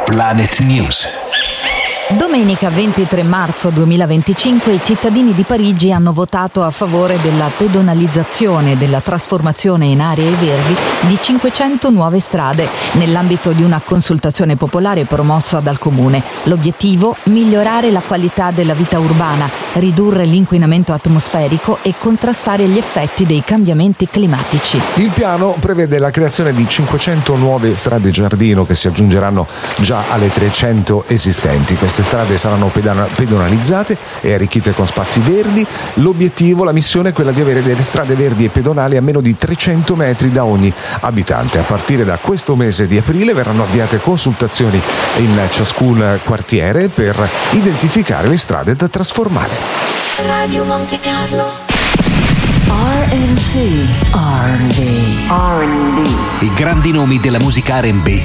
Planet News. Domenica 23 marzo 2025 i cittadini di Parigi hanno votato a favore della pedonalizzazione e della trasformazione in aree verdi di 500 nuove strade nell'ambito di una consultazione popolare promossa dal comune. L'obiettivo? Migliorare la qualità della vita urbana, ridurre l'inquinamento atmosferico e contrastare gli effetti dei cambiamenti climatici. Il piano prevede la creazione di 500 nuove strade giardino che si aggiungeranno già alle 300 esistenti. Queste strade saranno pedonalizzate e arricchite con spazi verdi. L'obiettivo, la missione è quella di avere delle strade verdi e pedonali a meno di 300 metri da ogni abitante. A partire da questo mese di aprile verranno avviate consultazioni in ciascun quartiere per identificare le strade da trasformare. Radio Monte Carlo. I grandi nomi della musica R&B